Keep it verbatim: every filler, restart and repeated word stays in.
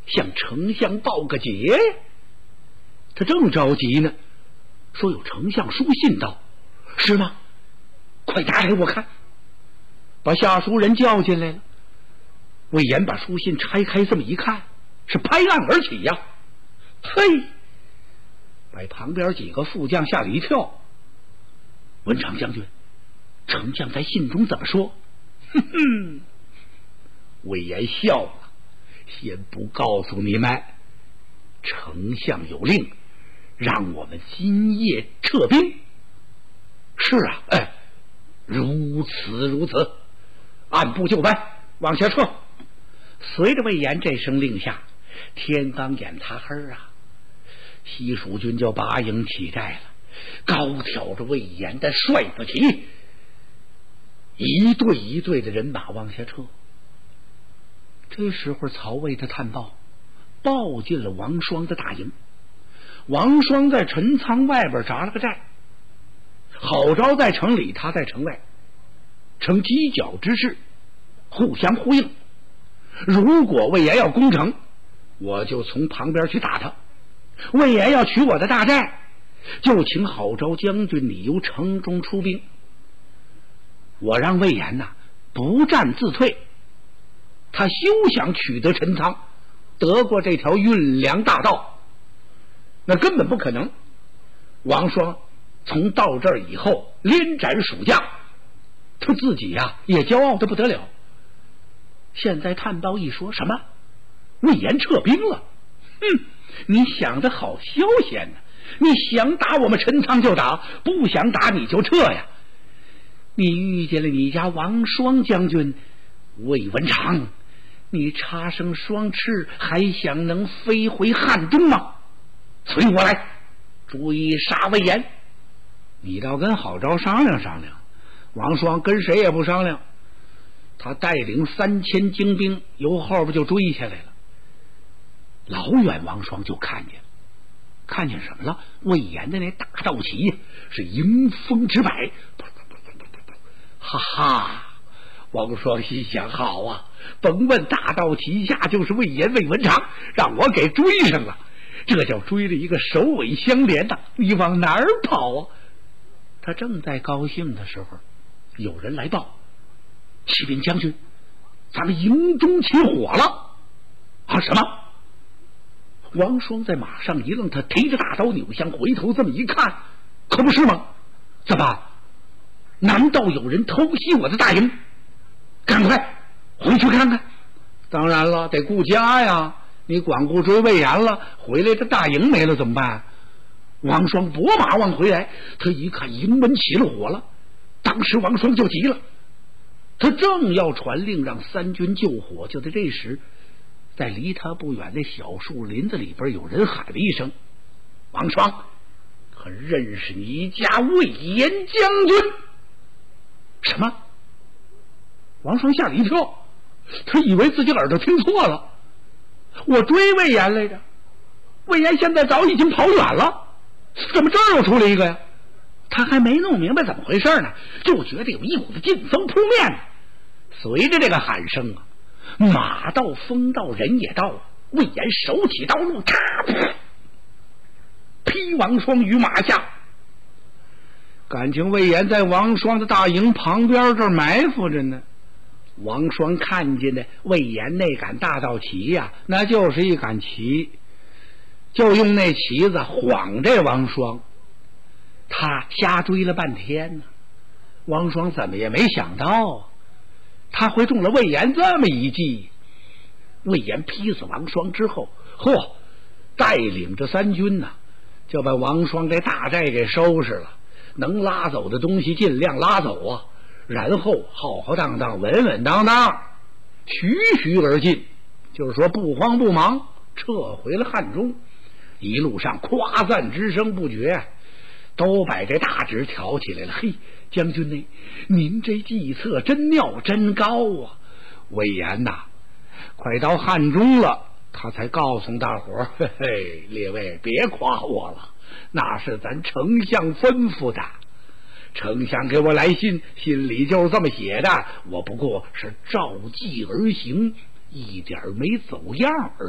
向丞相报个捷呀。他正着急呢，说有丞相书信到。是吗？快打开我看。把下书人叫进来了。魏延把书信拆开，这么一看，是拍案而起呀！嘿，把旁边几个副将吓了一跳。文长将军，丞相在信中怎么说？哼哼，魏延笑了，先不告诉你们，丞相有令，让我们今夜撤兵。是啊，哎，如此如此，按部就班，往下撤。随着魏延这声令下，天刚眼擦黑啊，西蜀军就拔营起寨了，高挑着魏延的帅子旗，一队一队的人马往下撤。这时候曹魏的探报报进了王双的大营，王双在陈仓外边扎了个寨，郝昭在城里，他在城外，呈犄角之势，互相呼应。如果魏延要攻城，我就从旁边去打他；魏延要取我的大寨，就请郝昭将军你由城中出兵。我让魏延呐、啊、不战自退，他休想取得陈仓，得过这条运粮大道，那根本不可能。王双从到这儿以后连斩蜀将，他自己呀、啊、也骄傲的不得了。现在探报一说，什么魏延撤兵了？哼，你想的好消闲呢！你想打我们陈仓就打，不想打你就撤呀！你遇见了你家王双将军魏文长，你插上双翅，还想能飞回汉中吗？随我来追杀魏延。你倒跟郝昭商量商量，王双跟谁也不商量，他带领三千精兵由后边就追下来了。老远王双就看见看见什么了？魏延的那大道旗是迎风直摆，哈哈！王双心想，好啊，甭问大道旗下就是魏延魏文长，让我给追上了，这叫追了一个首尾相连的，你往哪儿跑啊？他正在高兴的时候，有人来报，启禀将军，咱们营中起火了。啊，什么？王双在马上一愣，他提着大刀扭向，回头这么一看，可不是吗？怎么？难道有人偷袭我的大营？赶快回去看看。当然了，得顾家呀，你管顾追魏延了，回来这大营没了怎么办？王双拨马往回来，他一看营门起了火了，当时王双就急了，他正要传令让三军救火，就在这时，在离他不远的小树林子里边有人喊了一声：王双，可认识你家魏延将军？什么？王双吓了一跳，他以为自己耳朵听错了，我追魏延来着，魏延现在早已经跑远了，怎么这儿又出来一个呀？他还没弄明白怎么回事呢，就觉得有一股子劲风扑面。随着这个喊声啊，马到风到人也到，魏延手起刀路，啪劈王双于马下。感情魏延在王双的大营旁边这儿埋伏着呢。王双看见的魏延那杆大道旗呀、啊，那就是一杆旗，就用那旗子晃这王双。他瞎追了半天呢，王双怎么也没想到他会中了魏延这么一计。魏延劈死王双之后，嚯，带领着三军呢、啊，就把王双这大寨给收拾了，能拉走的东西尽量拉走啊，然后浩浩荡荡稳稳当当徐徐而进，就是说不慌不忙撤回了汉中。一路上夸赞之声不绝，都把这大旨挑起来了。嘿，将军呢，您这计策真妙真高啊！魏延呐，快到汉中了，他才告诉大伙儿，嘿嘿，列位别夸我了，那是咱丞相吩咐的。丞相给我来信，信里就是这么写的，我不过是照计而行，一点没走样而已。